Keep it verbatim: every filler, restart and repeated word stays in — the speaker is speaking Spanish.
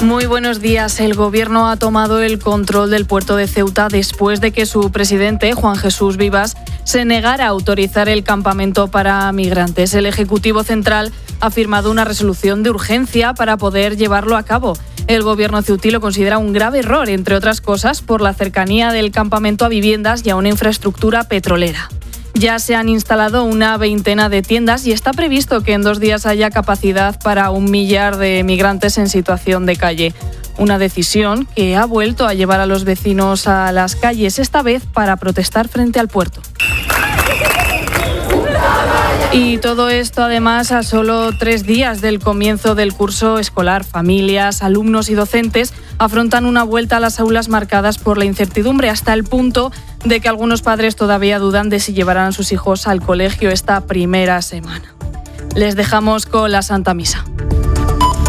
Muy buenos días. El Gobierno ha tomado el control del puerto de Ceuta después de que su presidente, Juan Jesús Vivas, se negara a autorizar el campamento para migrantes. El Ejecutivo Central ha firmado una resolución de urgencia para poder llevarlo a cabo. El Gobierno ceutí lo considera un grave error, entre otras cosas, por la cercanía del campamento a viviendas y a una infraestructura petrolera. Ya se han instalado una veintena de tiendas y está previsto que en dos días haya capacidad para un millar de migrantes en situación de calle. Una decisión que ha vuelto a llevar a los vecinos a las calles, esta vez para protestar frente al puerto. Y todo esto además a solo tres días del comienzo del curso escolar. Familias, alumnos y docentes afrontan una vuelta a las aulas marcadas por la incertidumbre, hasta el punto de que algunos padres todavía dudan de si llevarán a sus hijos al colegio esta primera semana. Les dejamos con la Santa Misa.